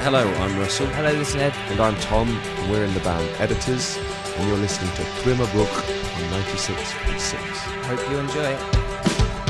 Hello, I'm Russell. Hello, this is Ed. And I'm Tom, and we're in the band Editors, and you're listening to Grimmer Brook on 96.6. Hope you enjoy it.